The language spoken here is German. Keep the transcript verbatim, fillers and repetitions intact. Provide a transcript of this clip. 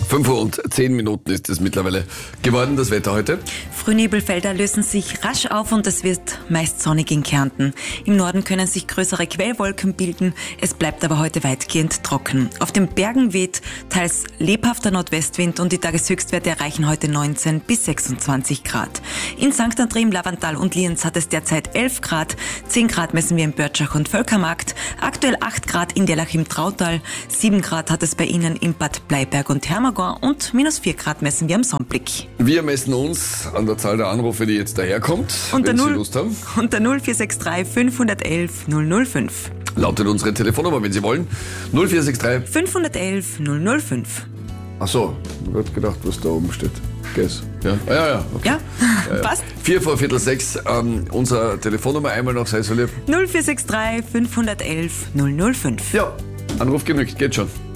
fünf Uhr und zehn Minuten ist es mittlerweile geworden, das Wetter heute. Frühnebelfelder lösen sich rasch auf und es wird meist sonnig in Kärnten. Im Norden können sich größere Quellwolken bilden, es bleibt aber heute weitgehend trocken. Auf den Bergen weht teils lebhafter Nordwestwind und die Tageshöchstwerte erreichen heute neunzehn bis sechsundzwanzig Grad. In Sankt André im Lavantal und Lienz hat es derzeit elf Grad, zehn Grad messen wir in Börtschach und Völkermarkt, aktuell acht Grad in Derlach im Trautal, sieben Grad hat es bei Ihnen in Bad Bleiberg und Hermagor und minus vier Grad messen wir am Sonnblick. Wir messen uns an der Zahl der Anrufe, die jetzt daherkommt, unter wenn null, Sie Lust haben. Unter null vier sechs drei fünf eins eins null null fünf. Lautet unsere Telefonnummer, wenn Sie wollen. null vier sechs drei fünf eins eins null null fünf. Ach so, ich habe gedacht, was da oben steht. Guess. Ja, ah, ja, ja. Okay. Ja, ja, ja. passt. Vier vor Viertel sechs, ähm, unsere Telefonnummer einmal noch, sei so lieb. null vier sechs drei fünf eins eins null null fünf. Ja, Anruf genügt, geht schon.